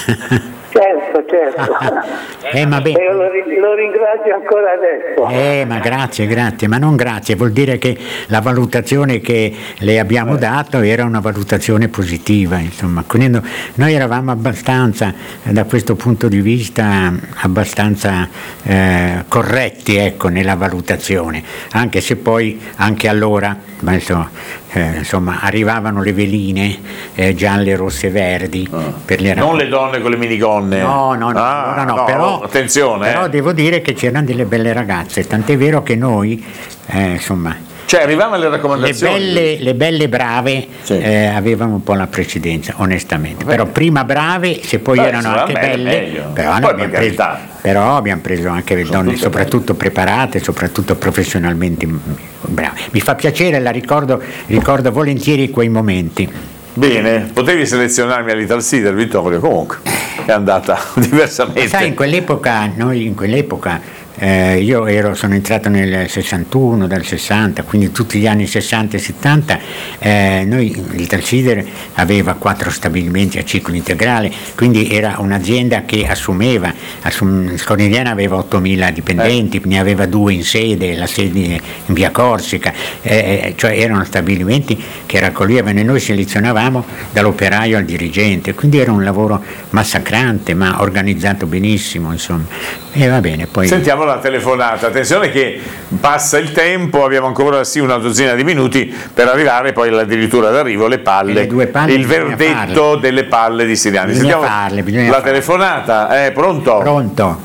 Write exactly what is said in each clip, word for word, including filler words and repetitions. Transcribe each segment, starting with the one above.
Certo, certo. Eh, ma beh, e lo, lo ringrazio ancora adesso. Eh, ma grazie, grazie, ma non grazie, vuol dire che la valutazione che le abbiamo dato era una valutazione positiva, insomma. Quindi noi eravamo abbastanza, da questo punto di vista, abbastanza eh, corretti, ecco, nella valutazione, anche se poi, anche allora, ma insomma, eh, insomma arrivavano le veline eh, gialle, rosse, verdi. Ah. Per le non le donne con le minigonne. No, no, no, ah, allora no, no, però, attenzione. Però eh. devo dire che c'erano delle belle ragazze, tant'è vero che noi, eh, insomma... Cioè arrivavano le Le raccomandazioni. belle, le belle brave Sì. eh, avevano un po' la precedenza, onestamente. Però prima brave, se poi Beh, erano se va anche bene, belle, meglio. però, Poi, noi per abbiamo preso, carità. però abbiamo preso anche le Sono donne tutte soprattutto preparate, soprattutto professionalmente brave. Mi fa piacere, la ricordo, ricordo volentieri quei momenti. Bene, potevi selezionarmi all'Italsider, Vittorio, comunque è andata diversamente. Sai, in quell'epoca, noi in quell'epoca eh, io ero, sono entrato nel sessantuno, dal sessanta, quindi tutti gli anni sessanta e settanta, eh, noi l'Italsider aveva quattro stabilimenti a ciclo integrale, quindi era un'azienda che assumeva, assum, Cornigliana aveva ottomila dipendenti, eh. ne aveva due in sede, la sede in via Corsica, eh, cioè erano stabilimenti che raccoglievano e noi selezionavamo dall'operaio al dirigente, quindi era un lavoro massacrante ma organizzato benissimo, insomma. E va bene, poi... Sentiamo la telefonata, attenzione che passa il tempo, abbiamo ancora sì una dozzina di minuti per arrivare poi addirittura d'arrivo le palle, le due palle il verdetto farle. delle palle di Siriani. Bisogna Sentiamo farle, bisogna la farle. telefonata, è pronto? Pronto?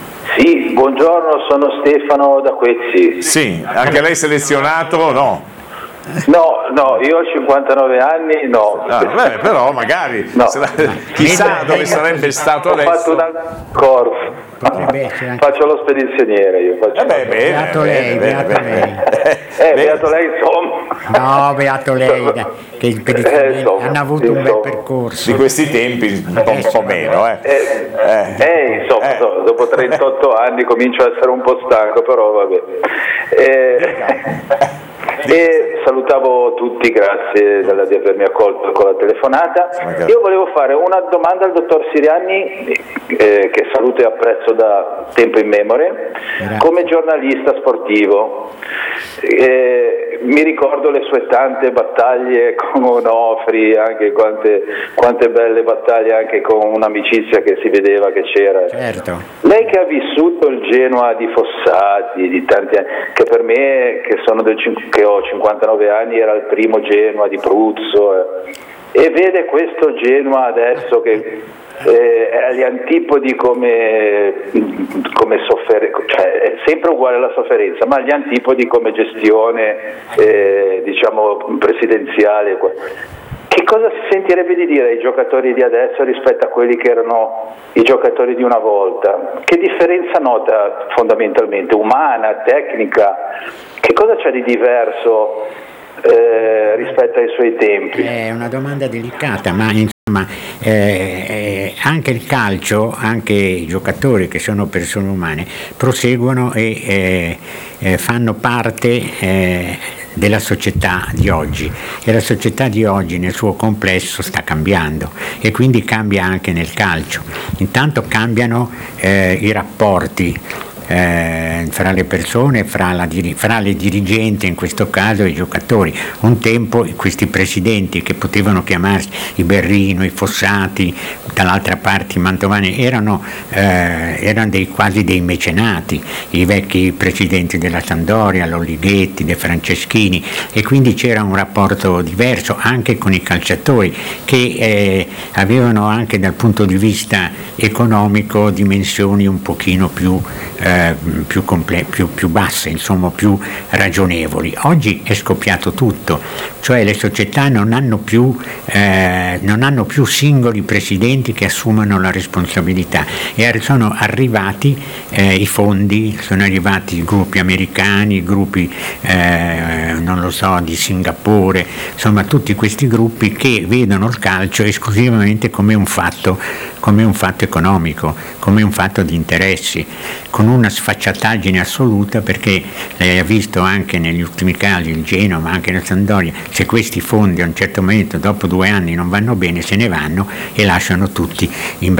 Sì, buongiorno, sono Stefano da Quezzi. Sì, anche lei selezionato o no? No, no, io ho cinquantanove anni, no. Ah, beh, però magari No. sarà- chissà Vedo- dove vedo- sarebbe stato Ho fatto adesso. una corso. Potrebbe essere anche- Faccio lo spedizioniere io. Faccio Eh beh, bene, Beato bene, lei, bene, beato bene. lei. Eh, Beh, beato lei, insomma. No, beato lei, dai, che i Eh, pedicini insomma, hanno avuto un bel insomma. percorso. di questi tempi un po', un po' meno, eh. Eh, Eh. eh, insomma, Eh. no, dopo trentotto anni comincio a essere un po' stanco, però vabbè. Eh, e salutavo tutti, grazie della- di avermi accolto con la telefonata. Io volevo fare una domanda al dottor Siriani, eh, che saluto e apprezzo da tempo immemore, Grazie. come giornalista sportivo. Eh, mi ricordo le sue tante battaglie con Onofri, anche quante, quante belle battaglie anche con un'amicizia che si vedeva che c'era. Certo. Lei che ha vissuto il Genoa di Fossati, di tanti anni, che per me, che, sono del, cin- che ho cinquantanove anni, era il primo Genoa di Pruzzo, eh, e vede questo Genoa adesso che eh, è agli antipodi come, come sofferenza, cioè è sempre uguale alla sofferenza, ma agli antipodi come gestione eh, diciamo presidenziale. Che cosa si sentirebbe di dire ai giocatori di adesso rispetto a quelli che erano i giocatori di una volta? Che differenza nota fondamentalmente? Umana, tecnica? Che cosa c'è di diverso eh, rispetto ai suoi tempi? È una domanda delicata, ma insomma eh, eh, anche il calcio, anche i giocatori che sono persone umane proseguono e eh, eh, fanno parte eh, della società di oggi, e la società di oggi nel suo complesso sta cambiando e quindi cambia anche nel calcio. Intanto cambiano eh, i rapporti Eh, fra le persone, fra, la, fra le dirigenti, in questo caso i giocatori. Un tempo questi presidenti che potevano chiamarsi i Berrino, i Fossati, dall'altra parte i Mantovani, erano, eh, erano dei, quasi dei mecenati, i vecchi presidenti della Sampdoria, l'Olighetti, De Franceschini, e quindi c'era un rapporto diverso anche con i calciatori che eh, avevano anche dal punto di vista economico dimensioni un pochino più eh, più, comple- più, più basse, insomma più ragionevoli. Oggi è scoppiato tutto, cioè le società non hanno più, eh, non hanno più singoli presidenti che assumano la responsabilità, e sono arrivati eh, i fondi, sono arrivati i gruppi americani, i gruppi eh, non lo so, di Singapore, insomma tutti questi gruppi che vedono il calcio esclusivamente come un fatto, come un fatto economico, come un fatto di interessi, con una sfacciataggine assoluta, perché lei ha visto anche negli ultimi casi il Genoa, ma anche la Sampdoria, se questi fondi a un certo momento dopo due anni non vanno bene se ne vanno e lasciano tutti in